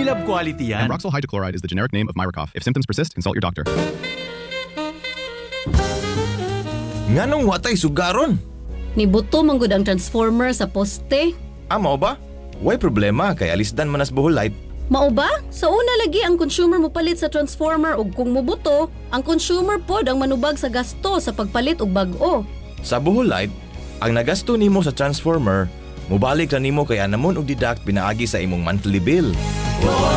Lab quality yan. Amroxol hydrochloride is the generic name of Myracof. If symptoms persist, consult your doctor. Nganong watay sugaron? Nibuto manggod ang transformer sa poste. Mao ba? Way problema kay alisdan manas Boholite. Mao ba? Sa una lagi ang consumer mopalit sa transformer ug kung mubuto, ang consumer pod ang manubag sa gasto sa pagpalit og bag-o. Sa Boholite, ang nagasto nimo sa transformer, mubalik na nimo kay anamon og deduct pinaagi sa imong monthly bill.